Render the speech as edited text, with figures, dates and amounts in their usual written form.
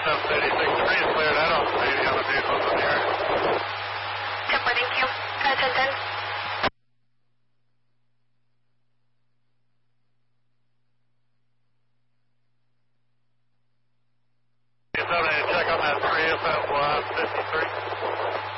degrees cleared. I don't see any other vehicles in the area. 10-4, thank you. 10-10. Check on that 3 FM 53.